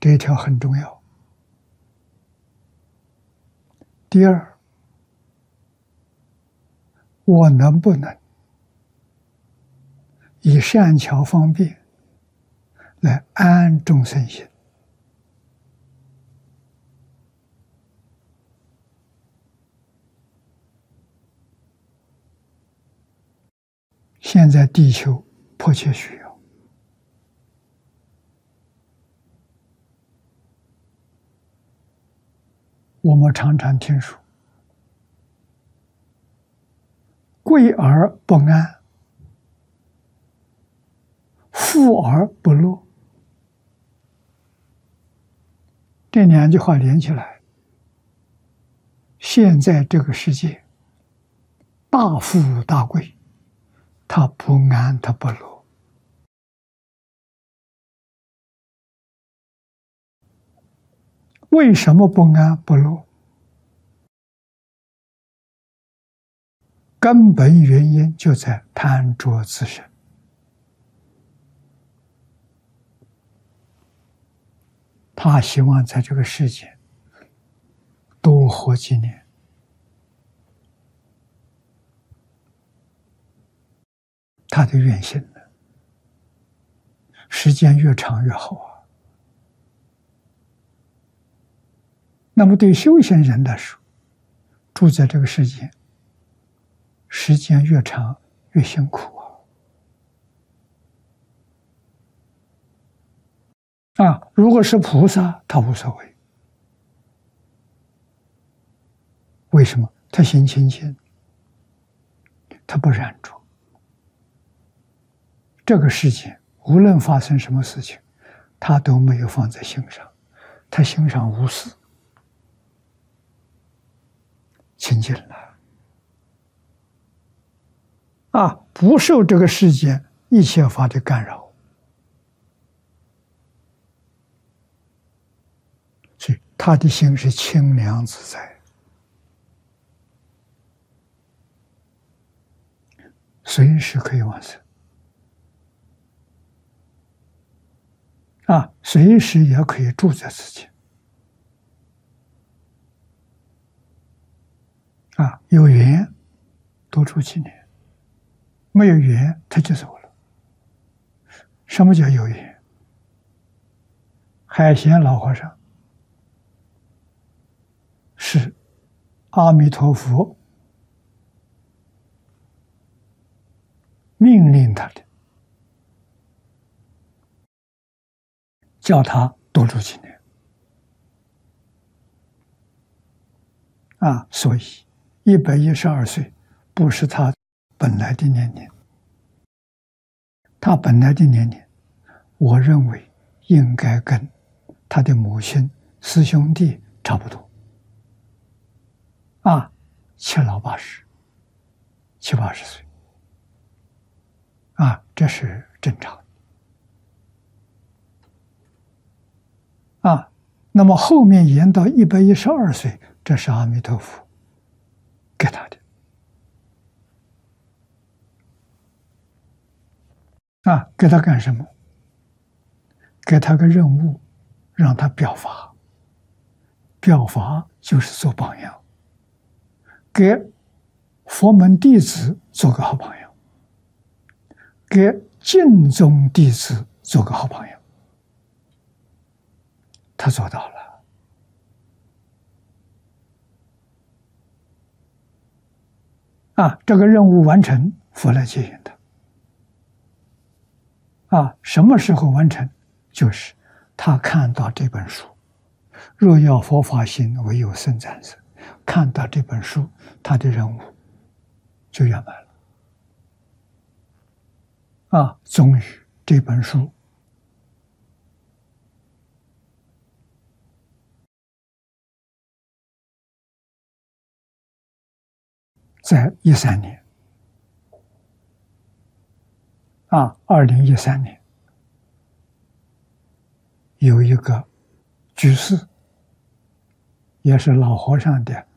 这一条很重要。第二，我能不能以善巧方便来安众生心？现在地球迫切需要。我们常常听说贵而不安，富而不乐，这两句话连起来，现在这个世界大富大贵，他不安，他不乐。为什么不安不乐？根本原因就在贪着自身。他希望在这个世界多活几年，他的愿心呢，时间越长越好啊。那么对修行人来说，住在这个世界，时间越长越辛苦啊！如果是菩萨，他无所谓。为什么？他心清净，他不染着。这个世界无论发生什么事情，他都没有放在心上，他心上无事，清净了啊！不受这个世界一切法的干扰。所以他的心是清凉自在，随时可以往生啊，随时也可以住在自己啊，有缘多住几年，没有缘他就走了。什么叫有缘？海贤老和尚是阿弥陀佛命令他的，叫他多住几年啊，所以112岁不是他本来的年龄，他本来的年龄，我认为应该跟他的母亲、师兄弟差不多啊，7老80、70、80岁啊，这是正常啊。那么后面延到112岁，这是阿弥陀佛给他的啊，给他干什么？给他个任务，让他表法。表法就是做榜样，给佛门弟子做个好榜样，给净宗弟子做个好榜样。他做到了啊！这个任务完成，佛来接引他啊！什么时候完成？就是他看到这本书，若要佛法行，唯有僧赞僧。看到这本书，他的任务就圆满了啊！终于这本书在13年啊，2013年有一个居士，也是老和尚的